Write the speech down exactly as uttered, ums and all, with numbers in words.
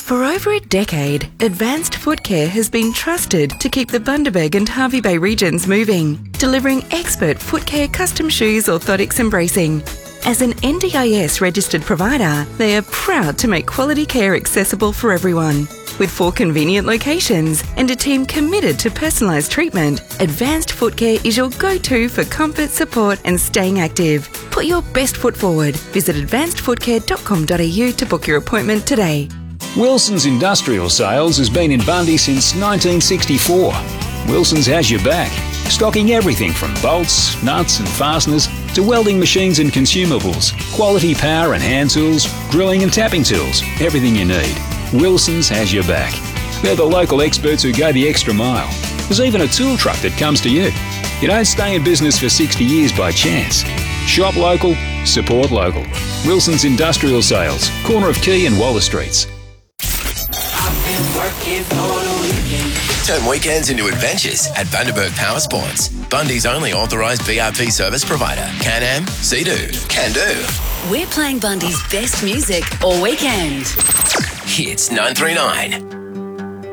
For over a decade, Advanced Foot Care has been trusted to keep the Bundaberg and Hervey Bay regions moving, delivering expert foot care custom shoes, orthotics and bracing. As an N D I S registered provider, they are proud to make quality care accessible for everyone. With four convenient locations and a team committed to personalised treatment, Advanced Foot Care is your go-to for comfort, support and staying active. Put your best foot forward. Visit advanced foot care dot com dot a u to book your appointment today. Wilson's Industrial Sales has been in Bundy since nineteen sixty-four. Wilson's has your back, stocking everything from bolts, nuts and fasteners to welding machines and consumables, quality power and hand tools, drilling and tapping tools, everything you need. Wilson's has your back. They're the local experts who go the extra mile. There's even a tool truck that comes to you. You don't stay in business for sixty years by chance. Shop local, support local. Wilson's Industrial Sales, corner of Quay and Waller Streets. Turn weekends into adventures at Bundaberg Power Sports. Bundy's only authorised B R P service provider. Can-Am, Sea-Doo, Can-Do. We're playing Bundy's best music all weekend. Hits nine three nine.